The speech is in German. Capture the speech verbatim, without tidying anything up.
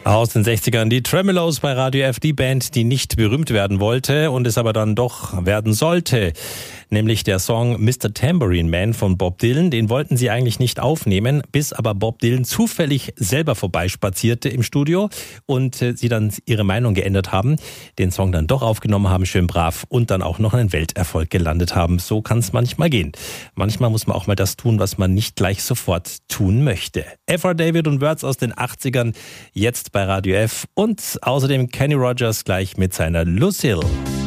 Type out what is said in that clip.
Aus den sechzigern die Tremeloes bei Radio F, die Band, die nicht berühmt werden wollte und es aber dann doch werden sollte. Nämlich der Song Mister Tambourine Man von Bob Dylan. Den wollten sie eigentlich nicht aufnehmen, bis aber Bob Dylan zufällig selber vorbeispazierte im Studio und äh, sie dann ihre Meinung geändert haben, den Song dann doch aufgenommen haben, schön brav, und dann auch noch einen Welterfolg gelandet haben. So kann es manchmal gehen. Manchmal muss man auch mal das tun, was man nicht gleich sofort tun möchte. F R David und Words aus den achtzigern, jetzt bei Radio F, und außerdem Kenny Rogers gleich mit seiner Lucille.